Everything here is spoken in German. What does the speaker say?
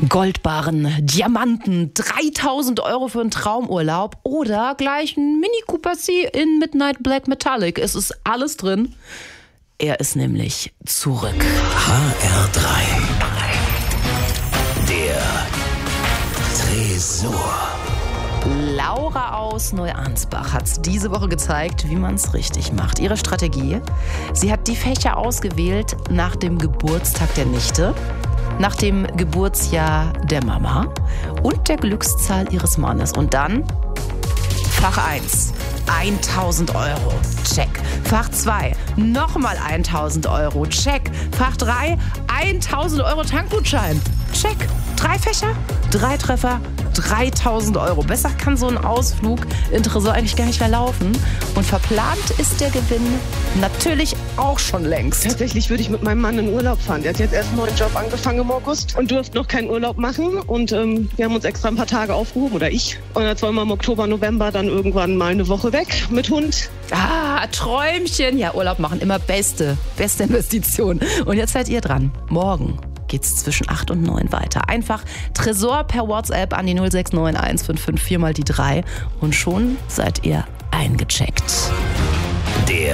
Goldbarren, Diamanten, 3.000 € für einen Traumurlaub oder gleich ein Mini Cooper C in Midnight Black Metallic. Es ist alles drin. Er ist nämlich zurück. HR3. Der Tresor. Laura aus Neuansbach hat diese Woche gezeigt, wie man es richtig macht. Ihre Strategie: Sie hat die Fächer ausgewählt nach dem Geburtstag der Nichte, nach dem Geburtsjahr der Mama und der Glückszahl ihres Mannes. Und dann Fach 1, 1.000 €, check. Fach 2, nochmal 1.000 €, check. Fach 3, 1.000 € Tankgutschein, check. 3 Fächer, 3 Treffer, 3.000 €. Besser kann so ein Ausflug in Tresor eigentlich gar nicht mehr laufen. Und verplant ist der Gewinn natürlich auch schon längst. Tatsächlich würde ich mit meinem Mann in Urlaub fahren. Der hat jetzt erst einen neuen Job angefangen im August und durfte noch keinen Urlaub machen. Und wir haben uns extra ein paar Tage aufgehoben, oder ich. Und jetzt wollen wir im Oktober, November dann irgendwann mal eine Woche weg mit Hund. Ah, Träumchen. Ja, Urlaub machen, immer beste Investition. Und jetzt seid ihr dran. Morgen geht's zwischen 8 und 9 weiter. Einfach Tresor per WhatsApp an die 0691 554 mal die 3 und schon seid ihr eingecheckt. Der